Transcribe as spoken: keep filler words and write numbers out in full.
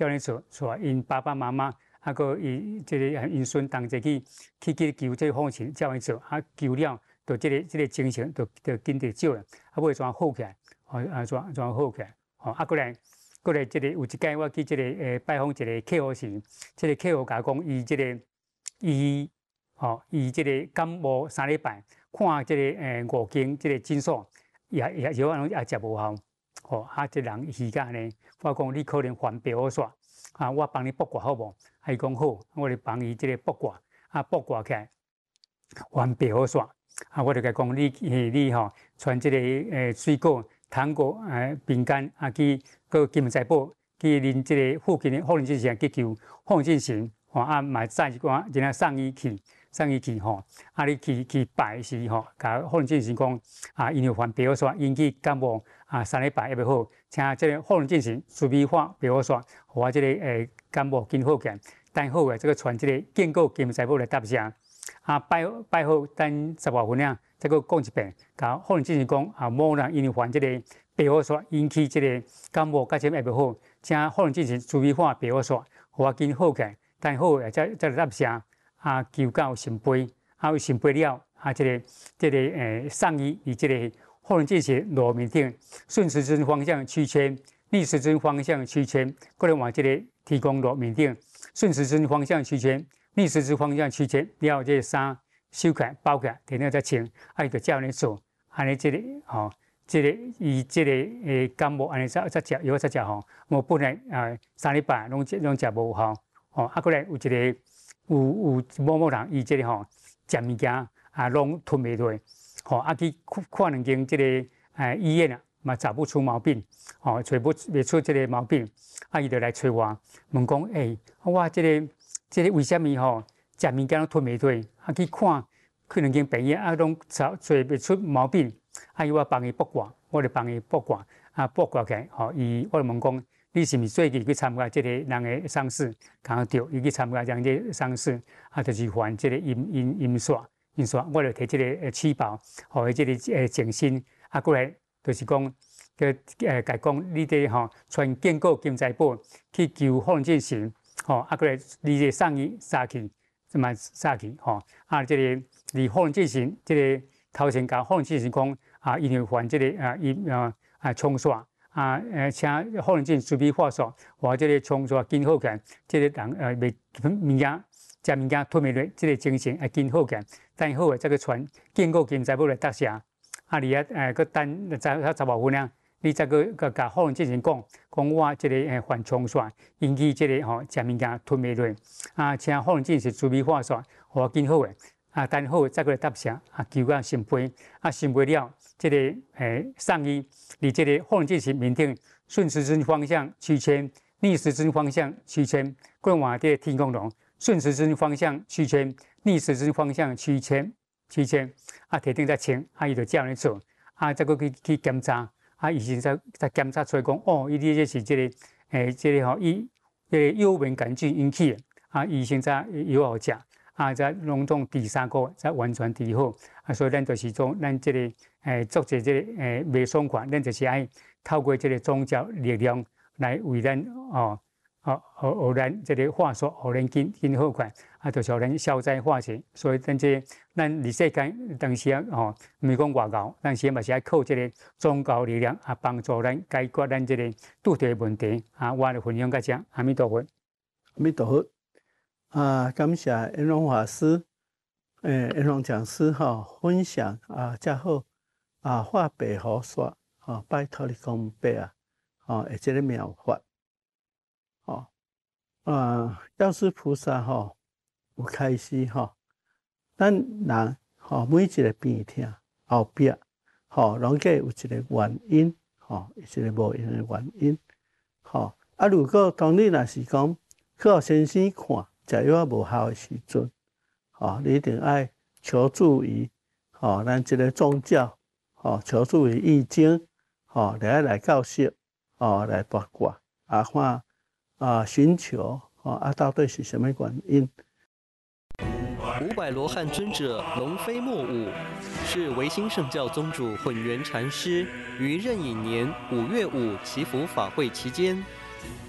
照咧做，带因爸爸妈妈，啊个伊即个因孙同齐去去去求这个父亲照咧做，啊求了，就即、这个即、这个精神就就紧着少了，啊尾怎好起来，哦啊怎怎好起来，哦啊过来。过来，即个有一届我去即个诶拜访一个客户时，即个客户甲讲，伊即个伊吼伊即个感冒三礼拜，看即个诶五经即个诊所，也也药啊也食无效，吼啊即人伊甲呢，我讲你可能患白虎疧，啊我帮你卜卦好无？伊讲好，我就帮伊即个卜卦，啊卜卦起来患白虎疧，啊我就甲讲你诶你吼传即个诶水果。糖果、诶饼干啊，去个金财宝，去恁即个附近的福仁进城去求福进神，吼啊，买载一寡，然后送伊去，送伊去吼，啊，你去去拜时吼，甲福仁进神讲啊，因为患白虎疧，引起感冒啊，三礼拜也袂好，请即个福仁进神慈悲化白虎疧，互我即个诶感冒紧好起来，等好诶，这个传即个建构金财宝来答谢，啊拜拜好等十外分啊。再个讲一遍，甲福仁进神讲啊，某人因为患即个白虎疧引起即个感冒，甲这也袂好，请福仁进神慈悲化白虎疧，互我紧好起来，但好诶，再再来答谢啊，求到圣杯，啊有圣杯了，啊即、这个即、这个诶送伊以即个福仁进神路面顶，顺时针方向曲圈，逆时针方向曲圈，个人往即个提供路面顶，顺时针方向曲圈，逆时针方向曲圈，了这衫。收起来、包起来，摕了再穿，啊，伊就照安尼做，安尼即个吼，即、哦这个伊即个诶感冒安尼才才食药才食吼，无本来啊三礼拜拢拢食无效，吼，啊，过来有一个有有某某人伊即个吼食物件啊拢吞袂落，吼，啊去看两间即个诶医院啊，嘛找不出毛病，吼，找不袂出即个毛病，啊，伊就来找我，问讲诶，我即、这个即、这个为虾米吼？食物件拢吞袂落，啊去看去两间病院，啊拢找找袂出毛病，啊伊我帮伊卜卦，我就帮伊卜卦，啊卜卦起来，吼伊我就问讲，你是毋是最近去参加即个人的丧事？刚对，伊去参加人个丧事，啊就是还即个阴阴阴煞阴煞，我就摕即个诶七宝，互伊即个诶静心，啊过来就是讲，个诶甲讲你这吼传建构金财宝去求福仁进神，吼啊过来你这送伊杀去。这么杀去吼，啊，这个离福仁进神，这个头前甲福仁进神讲啊，因为患这个啊，伊啊啊冲煞啊，呃，请福仁进神慈悲化煞，或这个冲煞紧好起来，这个人呃袂物件食物件吞袂落，这个精神会紧好起来，等好诶，再个传建构金财宝来答谢，啊，你啊呃，个等十十十外分啊。你再个个甲福仁进神讲，讲我即个诶患冲煞，引起即个吼食物件吞袂落，啊，请福仁进神慈悲化煞，互我紧好诶，啊，等好再过来答谢，啊，求个圣杯，啊，圣杯了，即、這个诶送伊离即个福仁进神面顶，顺时针方向曲圈，逆时针方向曲圈，个人往即个天空龙，顺时针方向曲圈，逆时针方向曲圈，曲圈，啊，摕顶再穿，啊，伊就照安尼做，啊，再过去去检查。啊，医生才才检查出来讲，哦，伊你这是即、這个，诶，即、這个吼，伊即个幽门杆菌引起的，啊，医生才药好食，啊，才拢总第三个才完全治好，啊，所以咱就是讲，咱即、這个，诶，做者即个，诶，袂爽快，咱就是爱透过即个宗教力量来为咱，哦，哦，互互咱即个化煞，互咱紧紧好快，啊，就是互咱消灾化解，所以咱即、這個。咱伫世间当时啊，吼，毋是讲外交，咱时嘛是爱靠即个宗教力量啊，帮助咱解决咱即个拄着问题啊。我就分享到这，阿弥陀佛， 阿弥陀佛啊！感谢延龙法师，诶，延龙讲师吼分享啊，遮好啊，化白虎煞，吼，拜托你讲白啊，吼，诶，即个妙法，吼啊，药师菩萨吼有开示吼。咱人吼每一个病痛后壁吼，拢计有一个原因吼，一个无用的原因吼。啊，如果当你若是讲去互先生看食药无效的时阵，吼，你一定爱求助于吼咱即个宗教吼，求助于易经吼，来来教释吼，来八卦啊，看啊寻求吼啊，到底是什么原因？ 五百罗汉尊者龙飞莫舞，是维新圣教宗主混元禅师于壬寅年五月五祈福法会期间，